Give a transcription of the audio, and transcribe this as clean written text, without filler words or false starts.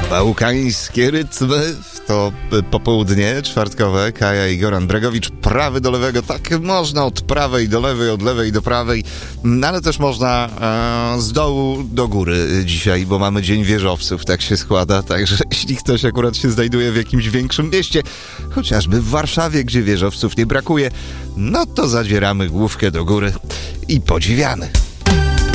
Bałkańskie rytmy w to popołudnie czwartkowe. Kaja i Goran Bregowicz, prawy do lewego. Tak można od prawej do lewej, od lewej do prawej, ale też można z dołu do góry dzisiaj, bo mamy Dzień Wieżowców, tak się składa. Także jeśli ktoś akurat się znajduje w jakimś większym mieście, chociażby w Warszawie, gdzie wieżowców nie brakuje, no to zadzieramy główkę do góry i podziwiamy.